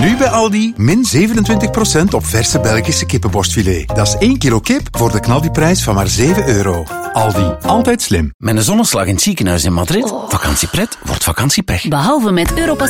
Nu bij Aldi, min 27% op verse Belgische kippenborstfilet. Dat is 1 kilo kip voor de knaldiprijs van maar €7. Aldi, altijd slim. Met een zonneslag in het ziekenhuis in Madrid. Vakantiepret wordt vakantiepech. Behalve met Europass